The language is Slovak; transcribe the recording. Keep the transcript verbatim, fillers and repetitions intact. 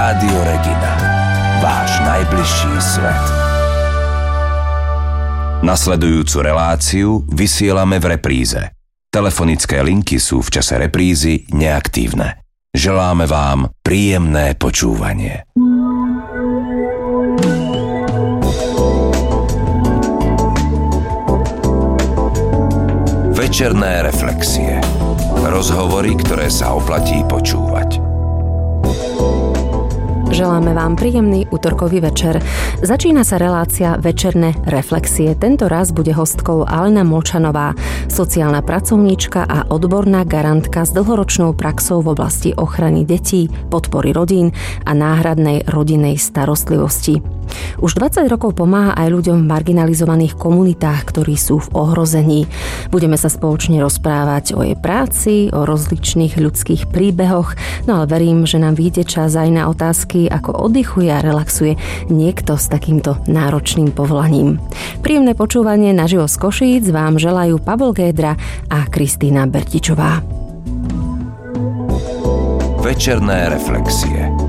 Rádio Regina. Váš najbližší svet. Nasledujúcu reláciu vysielame v repríze. Telefonické linky sú v čase reprízy neaktívne. Želáme vám príjemné počúvanie. Večerné reflexie. Rozhovory, ktoré sa oplatí počúvať. Želáme vám príjemný utorkový večer. Začína sa relácia Večerné reflexie. Tento raz bude hostkou Alena Molčanová, sociálna pracovníčka a odborná garantka s dlhoročnou praxou v oblasti ochrany detí, podpory rodín a náhradnej rodinnej starostlivosti. Už dvadsať rokov pomáha aj ľuďom v marginalizovaných komunitách, ktorí sú v ohrození. Budeme sa spoločne rozprávať o jej práci, o rozličných ľudských príbehoch, no ale verím, že nám vyjde čas aj na otázky, ako oddychuje a relaxuje niekto s takýmto náročným povolaním. Príjemné počúvanie naživo z Košíc vám želajú Pavol Gédra a Kristýna Bertičová. Večerné reflexie.